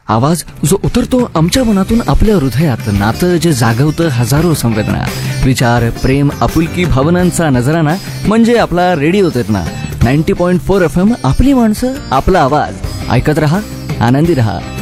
आवाज जो उतरतो आमच्या मनातून आपल्या हृदयात, नातं जे जागवतं हजारो संवेदना, विचार, प्रेम, आपुलकी, भावनांचा नजराणा म्हणजे आपला रेडिओ चेतना. 90.4 FM, आपली माणसं, आपला आवाज. ऐकत रहा, आनंदी रहा.